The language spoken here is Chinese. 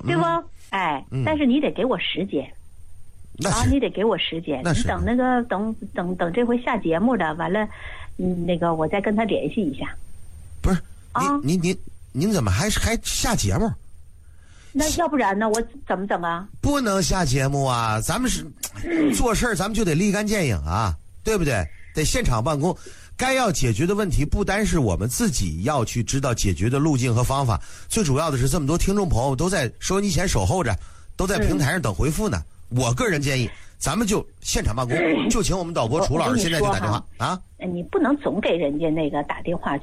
对不？哎，但是你得给我时间。你得给我时间。你等那个等这回下节目的完了，那个我再跟他联系一下。 不是您怎么还下节目？ 那要不然呢？我怎么整啊？ 不能下节目啊！咱们是做事咱们就得立竿见影啊，对不对？得现场办公。该要解决的问题不单是我们自己要去知道解决的路径和方法，最主要的是这么多听众朋友都在收音机前守候着，都在平台上等回复呢。我个人建议，咱们就现场办公，就请我们导播楚老师现在就打电话啊！ 你不能总给人家那个打电话